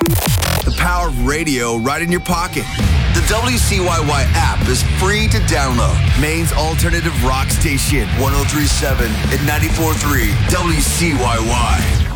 The power of radio right in your pocket. The WCYY app is free to download. Maine's alternative rock station, 103.7 and 94.3 WCYY.